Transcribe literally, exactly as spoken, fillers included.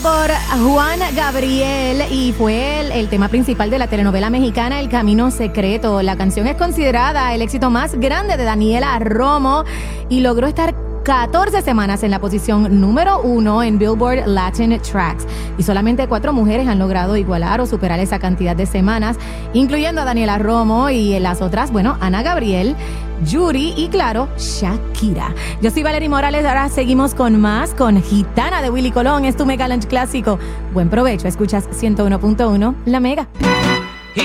Por Juan Gabriel y fue el, el tema principal de la telenovela mexicana El Camino Secreto. La canción es considerada el éxito más grande de Daniela Romo y logró estar catorce semanas en la posición número uno en Billboard Latin Tracks. Y solamente cuatro mujeres han logrado igualar o superar esa cantidad de semanas, incluyendo a Daniela Romo y las otras, bueno, Ana Gabriel, Yuri y, claro, Shakira. Yo soy Valerie Morales, ahora seguimos con más, con Gitana de Willy Colón. Es tu Mega Lunch Clásico. Buen provecho, escuchas ciento uno punto uno La Mega.